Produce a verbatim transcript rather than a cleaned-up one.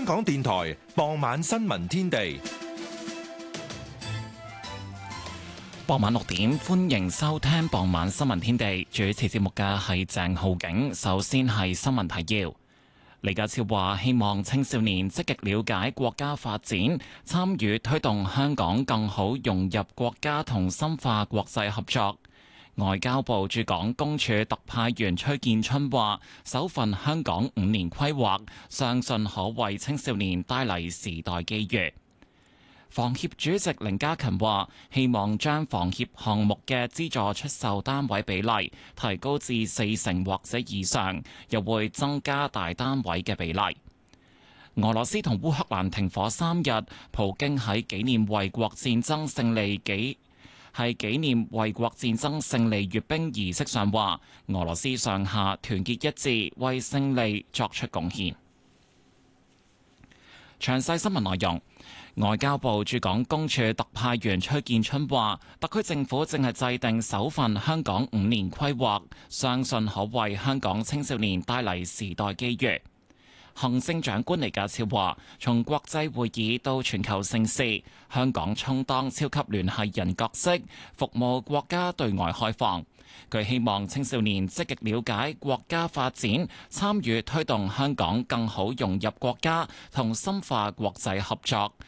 香港電台傍晚新聞天地。 傍晚六點，歡迎收聽傍晚新聞天地。主持節目嘅係鄭浩景。首先係新聞提要。李家超話希望青少年積極了解國家發展，參與推動香港更好融入國家同深化國際合作。外交部駐港公署特派員崔建春話，首份香港五年規劃，相信可為青少年帶嚟時代機遇。房協主席凌家勤話，希望將房協項目嘅資助出售單位比例提高至四成或者以上，又會增加大單位嘅比例。俄羅斯同烏克蘭停火三日，普京喺紀念衛國戰爭勝利紀係紀念衛國戰爭勝利閱兵儀式上話，俄羅斯上下團結一致，為勝利作出貢獻。詳細新聞內容。外交部駐港公署特派員崔建春話，特區政府正係制定首份香港五年規劃，相信可為香港青少年帶嚟時代機遇。行政長官李家超話，從國際會議到全球盛事，香港充當超級聯繫人角色，服務國家對外開放。佢希望青少年積極了解國家發展，參與推動香港更好融入國家同深化國際合作，